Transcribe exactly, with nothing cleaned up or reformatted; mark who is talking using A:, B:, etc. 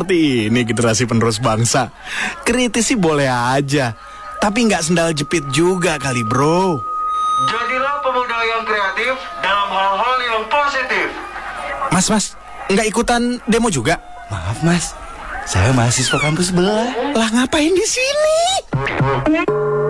A: seperti ini generasi penerus bangsa. Kritis sih boleh aja, tapi nggak sendal jepit juga kali bro.
B: Jadilah pemuda yang kreatif dalam hal-hal yang positif.
A: Mas, mas, nggak ikutan demo juga?
C: Maaf mas, saya mahasiswa kampus sebelah.
A: Lah ngapain di sini?